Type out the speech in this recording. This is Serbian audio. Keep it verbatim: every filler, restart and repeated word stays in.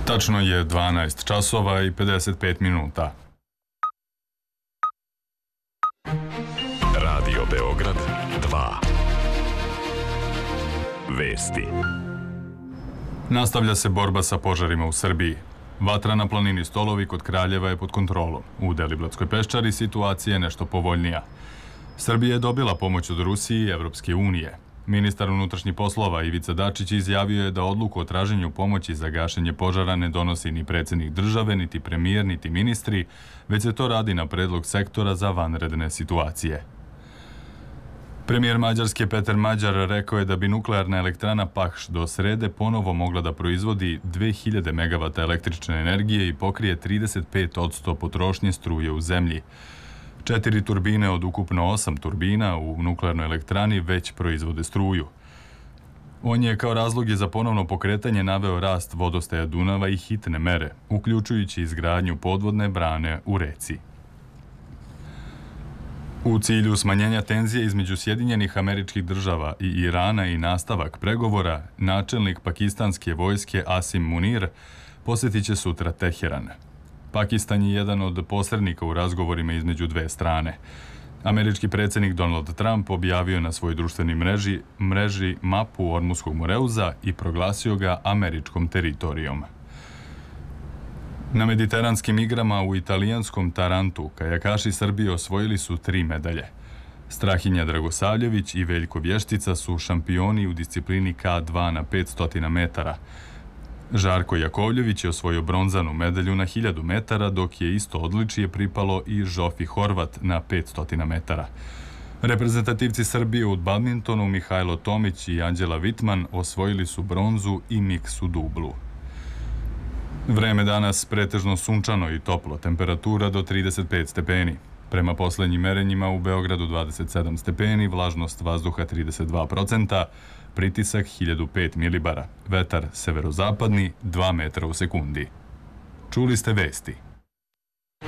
Tačno je dvanaest časova i pedeset pet minuta. Radio Beograd dva. Vesti. Nastavlja se borba sa požarima u Srbiji. Vatra na planini Stolovi kod Kraljeva je pod kontrolom. U Deliblatskoj peščari situacija je nešto povoljnija. Srbija je dobila pomoć od Rusije i Evropske unije. Ministar unutrašnjih poslova Ivica Dačić izjavio je da odluku o traženju pomoći za gašenje požara ne donosi ni predsjednik države, niti premijer, niti ministri, već se to radi na predlog sektora za vanredne situacije. Premijer Mađarske Peter Mađar rekao je da bi nuklearna elektrana Pahš do srede ponovo mogla da proizvodi dve hiljade megavata električne energije i pokrije trideset pet posto potrošnje struje u zemlji. Četiri turbine od ukupno osam turbina u nuklearnoj elektrani već proizvode struju. On je kao razloge za ponovno pokretanje naveo rast vodostaja Dunava i hitne mere, uključujući izgradnju podvodne brane u reci. U cilju smanjenja tenzije između Sjedinjenih Američkih Država i Irana i nastavak pregovora, načelnik pakistanske vojske Asim Munir posjetit će sutra Teheran. Pakistan je jedan od posrednika u razgovorima između dve strane. Američki predsjednik Donald Trump objavio na svojoj društvenoj mreži, mreži mapu Ormuskog Moreuza i proglasio ga američkom teritorijom. Na mediteranskim igrama u italijanskom Tarantu kajakaši Srbije osvojili su tri medalje. Strahinja Dragosavljević i Veljko Vještica su šampioni u disciplini K dva na petsto metara. Žarko Jakovljević je osvojio bronzanu medalju na hiljadu metara, dok je isto odličije pripalo i Žofi Horvat na petsto metara. Reprezentativci Srbije u badmintonu Mihajlo Tomić i Anđela Vitman osvojili su bronzu i miks u dublu. Vreme danas pretežno sunčano i toplo, temperatura do trideset pet stepeni. Prema poslednjim merenjima u Beogradu dvadeset sedam stepeni, vlažnost vazduha trideset dva procenta, pritisak hiljadu pet milibara, vetar severozapadni dva metra u sekundi. Čuli ste vesti.